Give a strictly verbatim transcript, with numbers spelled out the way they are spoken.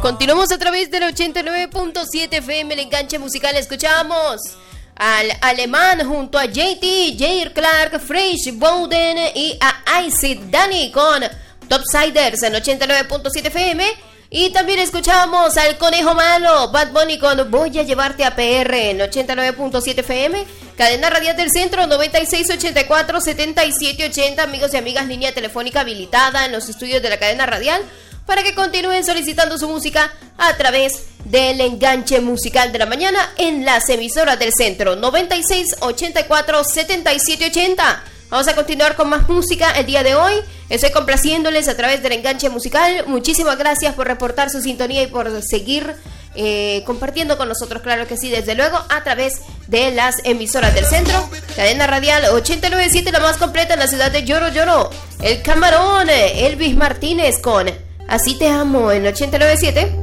Continuamos a través del ochenta y nueve punto siete F M, el enganche musical. Escuchamos al alemán junto a J T, Jair Clark, Fresh Bowden y a Icy Danny con Topsiders en ochenta y nueve punto siete F M. Y también escuchamos al Conejo Malo, Bad Bunny con Voy a llevarte a P R en ochenta y nueve punto siete F M. Cadena radial del centro noventa y seis ochenta y cuatro setenta y siete ochenta. Amigos y amigas, línea telefónica habilitada en los estudios de la cadena radial para que continúen solicitando su música a través del enganche musical de la mañana en las emisoras del centro noventa y seis ochenta y cuatro setenta y siete ochenta. Vamos a continuar con más música el día de hoy. Estoy complaciéndoles a través del enganche musical. Muchísimas gracias por reportar su sintonía y por seguir eh, compartiendo con nosotros, claro que sí, desde luego, a través de las emisoras del centro. Cadena radial ochenta y nueve punto siete, la más completa en la ciudad de Lloro Lloro. El Camarón, Elvis Martínez con Así te amo en ochenta y nueve punto siete.